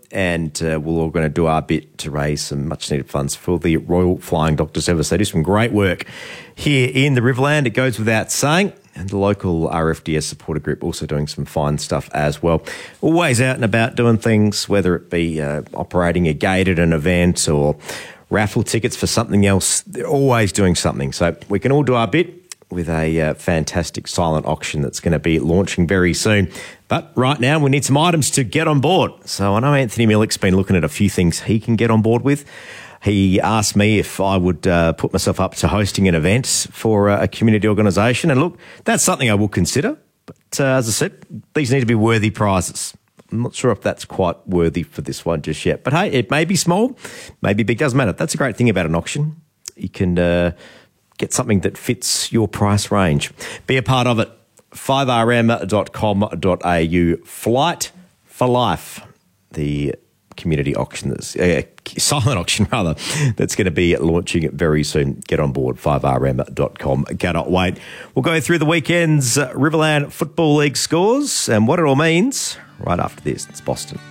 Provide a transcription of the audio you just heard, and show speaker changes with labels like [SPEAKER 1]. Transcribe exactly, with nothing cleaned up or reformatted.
[SPEAKER 1] and uh, we're all going to do our bit to raise some much-needed funds for the Royal Flying Doctor Service. They do some great work here in the Riverland, it goes without saying, and the local R F D S supporter group also doing some fine stuff as well. Always out and about doing things, whether it be uh, operating a gate at an event or raffle tickets for something else. They're always doing something. So we can all do our bit with a uh, fantastic silent auction that's going to be launching very soon. But right now, we need some items to get on board. So I know Anthony Millick's been looking at a few things he can get on board with. He asked me if I would uh, put myself up to hosting an event for uh, a community organisation. And look, that's something I will consider. But uh, as I said, these need to be worthy prizes. I'm not sure if that's quite worthy for this one just yet. But hey, it may be small, maybe big, doesn't matter. That's a great thing about an auction. You can uh, get something that fits your price range. Be a part of it. five r m dot com dot a u. Flight for Life, the community auction, that's, uh, silent auction rather, that's going to be launching very soon. Get on board, five r m dot com. Cannot wait. We'll go through the weekend's Riverland Football League scores and what it all means right after this. It's Boston.